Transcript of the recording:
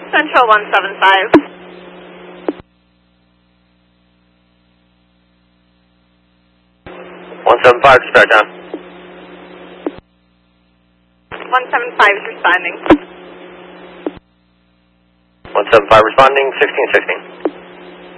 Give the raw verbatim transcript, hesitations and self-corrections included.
Central one seven five. one seven five, dispatch on. one seven five is responding. one seven five responding, sixteen sixteen.